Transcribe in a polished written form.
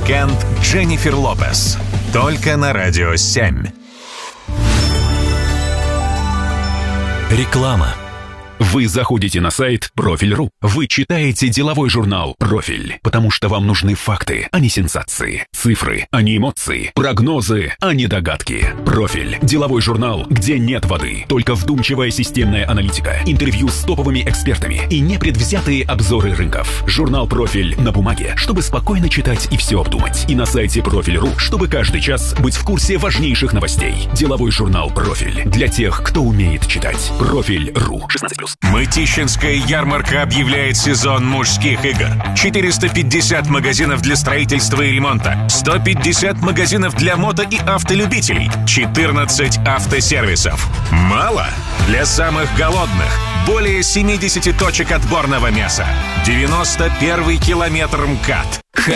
Уикенд Дженнифер Лопес. Только на Радио 7. Реклама. Вы заходите на сайт Профиль.ру. Вы читаете деловой журнал «Профиль», потому что вам нужны факты, а не сенсации. Цифры, а не эмоции. Прогнозы, а не догадки. «Профиль» – деловой журнал, где нет воды, только вдумчивая системная аналитика, интервью с топовыми экспертами и непредвзятые обзоры рынков. Журнал «Профиль» на бумаге, чтобы спокойно читать и все обдумать. И на сайте Профиль.ру, чтобы каждый час быть в курсе важнейших новостей. Деловой журнал «Профиль» для тех, кто умеет читать. Профиль.ру. 16+. Мытищинская ярмарка объявляет сезон мужских игр. 450 магазинов для строительства и ремонта, 150 магазинов для мото и автолюбителей, 14 автосервисов. Мало? Для самых голодных более 70 точек отборного мяса. 91-й километр МКАД.